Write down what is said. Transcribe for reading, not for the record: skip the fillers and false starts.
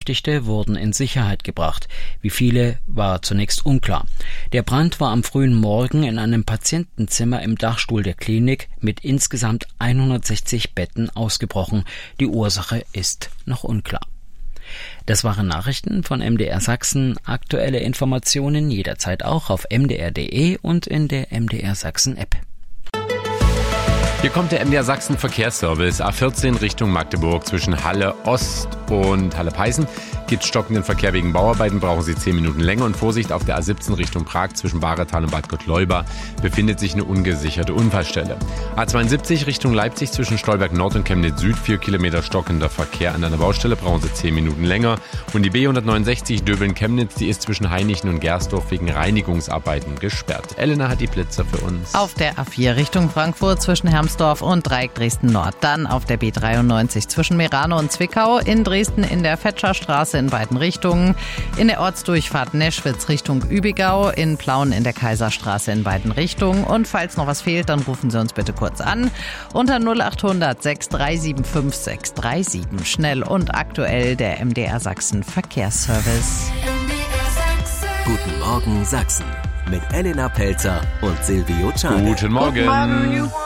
Beschäftigte wurden in Sicherheit gebracht. Wie viele, war zunächst unklar. Der Brand war am frühen Morgen in einem Patientenzimmer im Dachstuhl der Klinik mit insgesamt 160 Betten ausgebrochen. Die Ursache ist noch unklar. Das waren Nachrichten von MDR Sachsen. Aktuelle Informationen jederzeit auch auf mdr.de und in der MDR Sachsen App. Hier kommt der MDR Sachsen Verkehrsservice. A14 Richtung Magdeburg zwischen Halle Ost und Halle Peißen gibt stockenden Verkehr wegen Bauarbeiten, brauchen Sie 10 Minuten länger. Und Vorsicht, auf der A17 Richtung Prag zwischen Bahretal und Bad Gottleuba befindet sich eine ungesicherte Unfallstelle. A72 Richtung Leipzig zwischen Stolberg Nord und Chemnitz Süd, 4 Kilometer stockender Verkehr an einer Baustelle, brauchen Sie 10 Minuten länger. Und die B169 Döbeln-Chemnitz, die ist zwischen Heinichen und Gersdorf wegen Reinigungsarbeiten gesperrt. Elena hat die Blitzer für uns. Auf der A4 Richtung Frankfurt zwischen Hermsdorf und Dreieck Dresden-Nord. Dann auf der B93 zwischen Merano und Zwickau. In Dresden in der Fetscherstraße in beiden Richtungen. In der Ortsdurchfahrt Neschwitz Richtung Übigau. In Plauen in der Kaiserstraße in beiden Richtungen. Und falls noch was fehlt, dann rufen Sie uns bitte kurz an. Unter 0800 6375 637. Schnell und aktuell der MDR Sachsen Verkehrsservice. Guten Morgen Sachsen mit Elena Pelzer und Silvio Czarne. Guten Morgen.